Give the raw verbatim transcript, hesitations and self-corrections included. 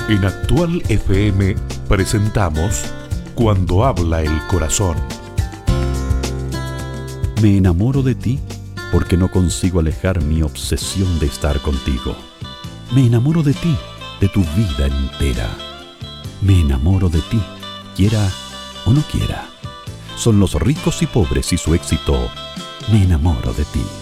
En Actual F M presentamos Cuando habla el corazón. Me enamoro de ti porque no consigo alejar mi obsesión de estar contigo. Me enamoro de ti, de tu vida entera. Me enamoro de ti, quiera o no quiera. Son los ricos y pobres y su éxito. Me enamoro de ti.